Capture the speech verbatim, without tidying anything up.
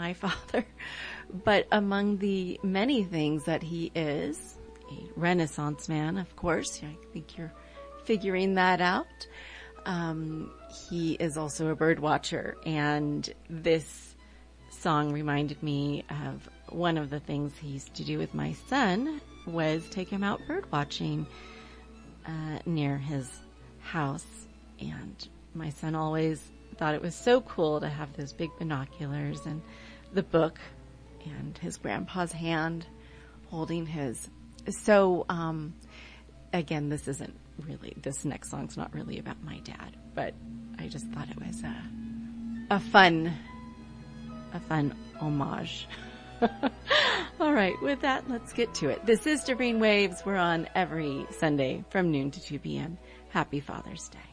my father, but among the many things that he is, a Renaissance man, of course. I think you're figuring that out. Um, he is also a bird watcher, and this song reminded me of one of the things he used to do with my son was take him out bird watching uh, near his house. And my son always thought it was so cool to have those big binoculars and the book and his grandpa's hand holding his. So, um, again, this isn't really, this next song's not really about my dad, but I just thought it was a, a fun, a fun homage. All right, with that, let's get to it. This is Doreen Waves. We're on every Sunday from noon to two p.m. Happy Father's Day.